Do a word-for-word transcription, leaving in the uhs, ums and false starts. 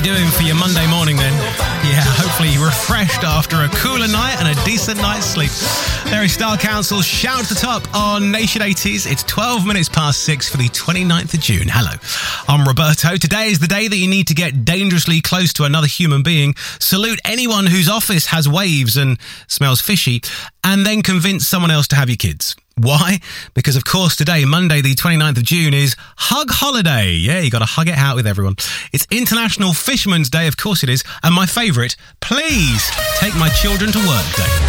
you doing for your Monday morning then? Yeah, hopefully refreshed after a cooler night and a decent night's sleep. There is Style Council, Shout to the Top on Nation eighties. It's twelve minutes past six for the twenty-ninth of June. Hello, I'm Roberto. Today is the day that you need to get dangerously close to another human being, salute anyone whose office has waves and smells fishy, and then convince someone else to have your kids. Why? Because, of course, today, Monday, the twenty-ninth of June, is Hug Holiday. Yeah, you got to hug it out with everyone. It's International Fisherman's Day, of course it is. And my favourite, Please Take My Children to Work Day.